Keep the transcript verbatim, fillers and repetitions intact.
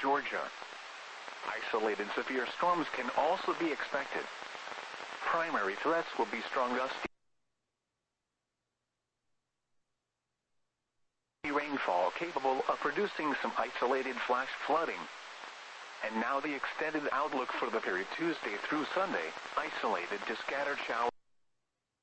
Georgia. Isolated severe storms can also be expected. Primary threats will be strong gusty rainfall capable of producing some isolated flash flooding. And now the extended outlook for the period Tuesday through Sunday, isolated to scattered showers.